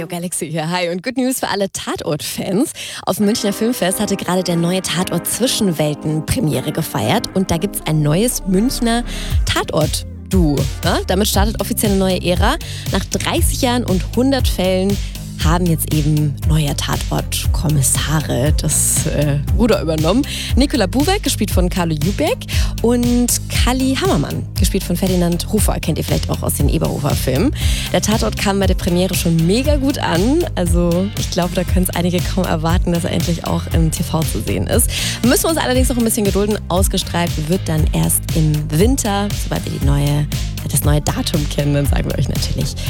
Radio Galaxy hier. Hi und Good News für alle Tatort-Fans. Auf dem Münchner Filmfest hatte gerade der neue Tatort Zwischenwelten Premiere gefeiert. Und da gibt es ein neues Münchner Tatort-Duo. Ja, damit startet offiziell eine neue Ära. Nach 30 Jahren und 100 Fällen haben jetzt eben neue Tatort-Kommissare das Ruder übernommen. Nicola Buwek, gespielt von Carlo Jubeck, und Kalli Hammermann, gespielt von Ferdinand Hofer, kennt ihr vielleicht auch aus den Eberhofer-Filmen. Der Tatort kam bei der Premiere schon mega gut an. Also ich glaube, da können es einige kaum erwarten, dass er endlich auch im TV zu sehen ist. Müssen wir uns allerdings noch ein bisschen gedulden. Ausgestrahlt wird dann erst im Winter. Sobald wir das neue Datum kennen, dann sagen wir euch natürlich